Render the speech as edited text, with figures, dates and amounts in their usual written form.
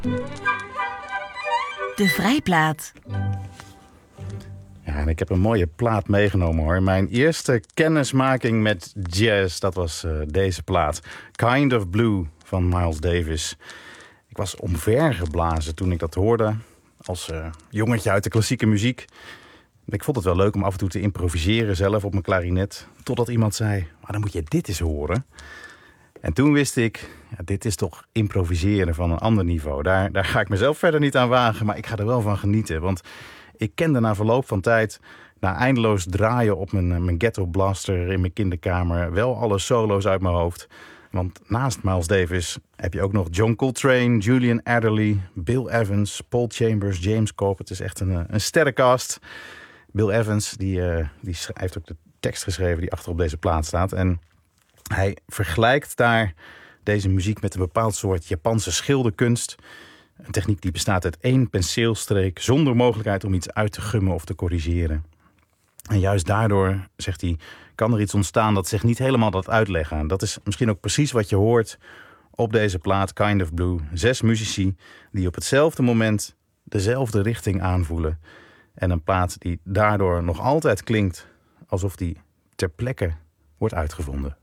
De Vrijplaat. Ja, en ik heb een mooie plaat meegenomen hoor. Mijn eerste kennismaking met jazz, dat was deze plaat. Kind of Blue van Miles Davis. Ik was omvergeblazen toen ik dat hoorde. Als jongetje uit de klassieke muziek. Ik vond het wel leuk om af en toe te improviseren zelf op mijn klarinet. Totdat iemand zei, maar dan moet je dit eens horen. En toen wist ik, ja, dit is toch improviseren van een ander niveau. Daar ga ik mezelf verder niet aan wagen, maar ik ga er wel van genieten. Want ik kende na verloop van tijd, na eindeloos draaien op mijn ghetto blaster in mijn kinderkamer, wel alle solo's uit mijn hoofd. Want naast Miles Davis heb je ook nog John Coltrane, Julian Adderley, Bill Evans, Paul Chambers, James Cobb. Het is echt een sterrencast. Bill Evans die heeft ook de tekst geschreven die achter op deze plaat staat. En hij vergelijkt daar deze muziek met een bepaald soort Japanse schilderkunst. Een techniek die bestaat uit 1 penseelstreek zonder mogelijkheid om iets uit te gummen of te corrigeren. En juist daardoor, zegt hij, kan er iets ontstaan dat zich niet helemaal laat uitleggen. Dat is misschien ook precies wat je hoort op deze plaat Kind of Blue. 6 muzici die op hetzelfde moment dezelfde richting aanvoelen. En een plaat die daardoor nog altijd klinkt alsof die ter plekke wordt uitgevonden.